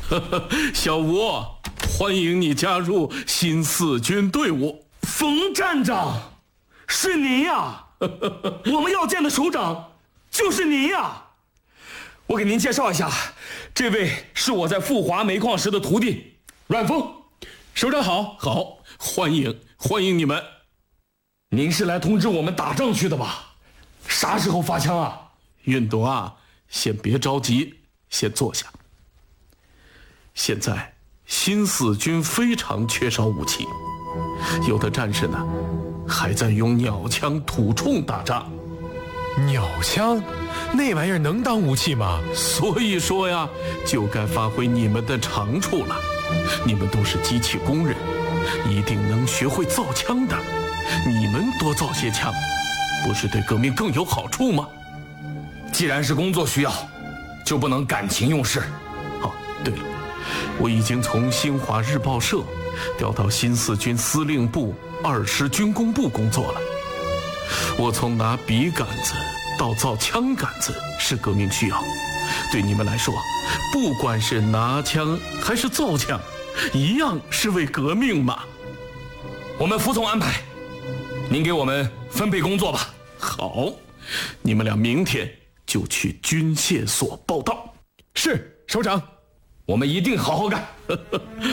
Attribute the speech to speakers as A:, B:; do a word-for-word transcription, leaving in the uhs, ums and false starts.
A: 小吴，欢迎你加入新四军队伍。
B: 冯站长，是您呀！我们要见的首长就是您呀！我给您介绍一下，这位是我在富华煤矿时的徒弟阮峰。
A: 首长好。好，欢迎欢迎你们。
B: 您是来通知我们打仗去的吧？啥时候发枪啊？
A: 运动啊，先别着急，先坐下。现在新四军非常缺少武器，有的战士呢还在用鸟枪土铳打仗。
C: 鸟枪？那玩意儿能当武器吗？
A: 所以说呀，就该发挥你们的长处了。你们都是机器工人，一定能学会造枪的。你们多造些枪，不是对革命更有好处吗？
B: 既然是工作需要，就不能感情用事。
A: 哦，对了，我已经从新华日报社调到新四军司令部二师军工部工作了。我从拿笔杆子到造枪杆子是革命需要，对你们来说，不管是拿枪还是造枪，一样是为革命嘛。
B: 我们服从安排，您给我们分配工作吧。
A: 好，你们俩明天就去军械所报到。
C: 是，首长。
B: 我们一定好好干。